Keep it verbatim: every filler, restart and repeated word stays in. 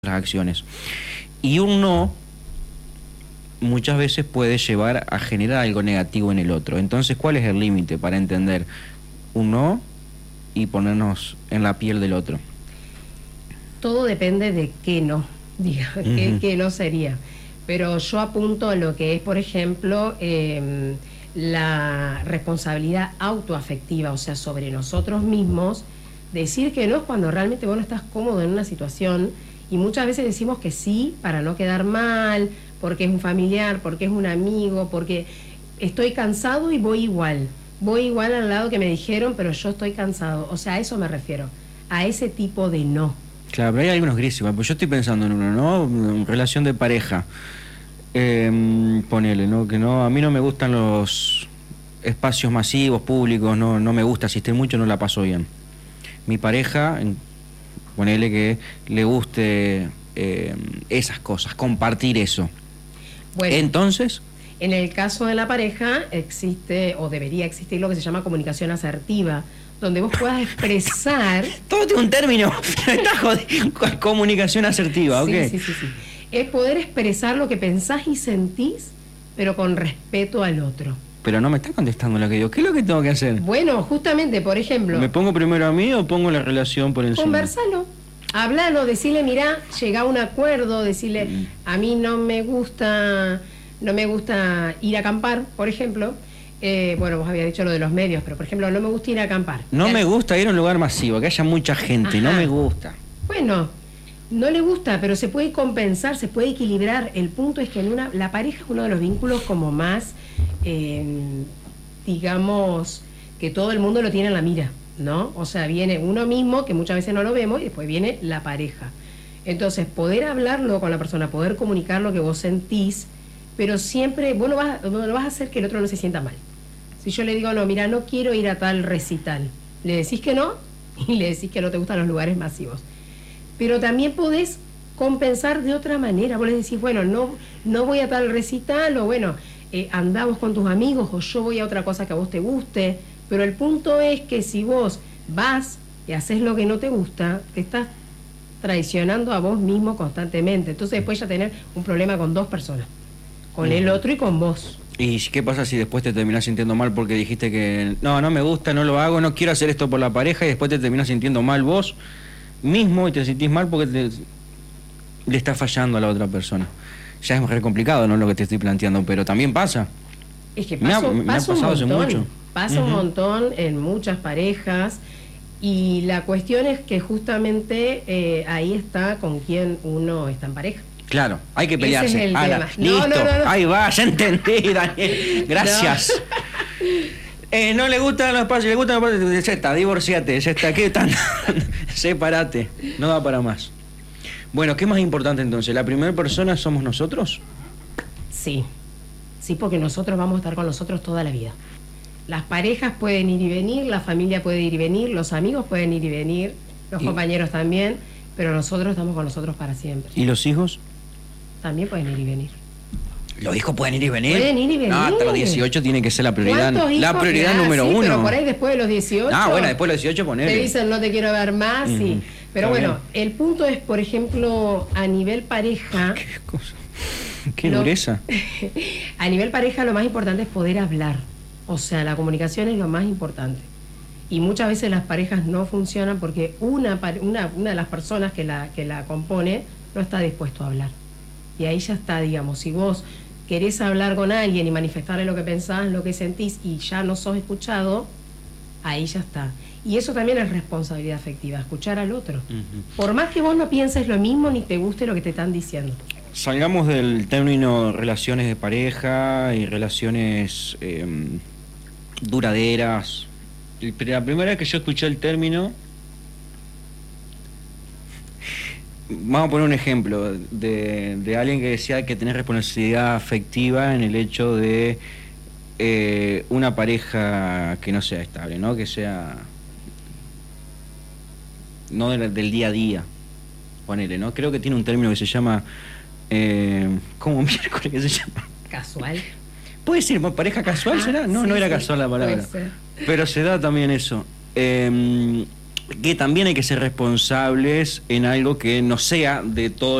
las acciones. Y un no muchas veces puede llevar a generar algo negativo en el otro. Entonces, ¿cuál es el límite para entender un no y ponernos en la piel del otro? Todo depende de qué no, diga, uh-huh. qué, qué no sería. Pero yo apunto a lo que es, por ejemplo, eh, la responsabilidad autoafectiva, o sea, sobre nosotros mismos. Decir que no es cuando realmente vos no estás cómodo en una situación. Y muchas veces decimos que sí para no quedar mal, porque es un familiar, porque es un amigo, porque estoy cansado y voy igual. Voy igual al lado que me dijeron, pero yo estoy cansado. O sea, a eso me refiero, a ese tipo de no. Claro, pero hay algunos grises. Pues yo estoy pensando en uno, ¿no? En relación de pareja. Eh, ponele, ¿no? Que no, a mí no me gustan los espacios masivos, públicos, no, no me gusta asistir mucho, no la paso bien. Mi pareja... Ponele que le guste eh, esas cosas, compartir eso. Bueno, entonces... En el caso de la pareja existe, o debería existir, lo que se llama comunicación asertiva, donde vos puedas expresar... Todo tiene un término, está jodido. Comunicación asertiva, sí, ¿ok? Sí, sí, sí. Es poder expresar lo que pensás y sentís, pero con respeto al otro. Pero no me está contestando lo que digo. ¿Qué es lo que tengo que hacer? Bueno, justamente, por ejemplo... ¿Me pongo primero a mí o pongo la relación por encima? Conversalo, hablalo, decirle, mirá, llega a un acuerdo, decirle, mm. a mí no me gusta, no me gusta ir a acampar, por ejemplo. Eh, bueno, vos habías dicho lo de los medios, pero por ejemplo, no me gusta ir a acampar. No me gusta ir a un lugar masivo, que haya mucha gente, Ajá. no me gusta. Bueno, no le gusta, pero se puede compensar, se puede equilibrar. El punto es que en una, la pareja es uno de los vínculos como más... Eh, digamos que todo el mundo lo tiene en la mira, ¿no? O sea, viene uno mismo, que muchas veces no lo vemos, y después viene la pareja. Entonces, poder hablarlo con la persona, poder comunicar lo que vos sentís, pero siempre, vos no vas, no vas a hacer que el otro no se sienta mal. Si yo le digo, no, mira, no quiero ir a tal recital, le decís que no, y le decís que no te gustan los lugares masivos. Pero también podés compensar de otra manera. Vos le decís, bueno, no, no voy a tal recital, o bueno... Eh, andamos con tus amigos o yo voy a otra cosa que a vos te guste, pero el punto es que si vos vas y haces lo que no te gusta, te estás traicionando a vos mismo constantemente. Entonces después ya tener un problema con dos personas, con uh-huh. el otro y con vos. ¿Y qué pasa si después te terminás sintiendo mal porque dijiste que no, no me gusta, no lo hago, no quiero hacer esto por la pareja, y después te terminás sintiendo mal vos mismo y te sentís mal porque te, le estás fallando a la otra persona? Ya es muy complicado, ¿no? Lo que te estoy planteando, pero también pasa. Es que pasa, me ha, me pasa ha pasado un montón, hace mucho. Pasa uh-huh. un montón en muchas parejas, y la cuestión es que justamente eh, ahí está con quién uno está en pareja. Claro, hay que pelearse. Ese es el Ala, tema. Listo, no, no, no, no. Ahí va, ya entendí, Daniel. Gracias. No. Eh, no le gustan los espacios, le gustan los espacios. Ya está, divorciate, ya está. ¿Qué tan? Sepárate, no da para más. Bueno, ¿qué es más importante entonces? ¿La primera persona somos nosotros? Sí, sí, porque nosotros vamos a estar con nosotros toda la vida. Las parejas pueden ir y venir, la familia puede ir y venir, los amigos pueden ir y venir, los ¿Y? compañeros también, pero nosotros estamos con nosotros para siempre. ¿Y los hijos? También pueden ir y venir. ¿Los hijos pueden ir y venir? Pueden ir y venir. No, hasta los dieciocho tiene que ser la prioridad. La prioridad ah, número sí, uno. Pero por ahí después de los dieciocho... Ah, bueno, después de los dieciocho ponele. Te dicen no te quiero ver más uh-huh. y... Pero Está bueno, bien. El punto es, por ejemplo, a nivel pareja... ¿Qué cosa? ¿Qué lo, dureza? A nivel pareja lo más importante es poder hablar. O sea, la comunicación es lo más importante. Y muchas veces las parejas no funcionan porque una, una, una de las personas que la, que la compone no está dispuesto a hablar. Y ahí ya está, digamos, si vos querés hablar con alguien y manifestarle lo que pensás, lo que sentís, y ya no sos escuchado, ahí ya está. Y eso también es responsabilidad afectiva, escuchar al otro. Uh-huh. Por más que vos no pienses lo mismo ni te guste lo que te están diciendo. Salgamos del término relaciones de pareja y relaciones eh, duraderas. La primera vez que yo escuché el término... Vamos a poner un ejemplo de, de alguien que decía que tenés responsabilidad afectiva en el hecho de eh, una pareja que no sea estable, ¿no? Que sea... no del, del día a día, ponele, ¿no? Creo que tiene un término que se llama... Eh, ¿Cómo miércoles que se llama? ¿Casual? ¿Puede ser pareja casual? Ajá, será? No, sí, no era sí, casual la palabra. Pero se da también eso. Eh, que también hay que ser responsables en algo que no sea de todo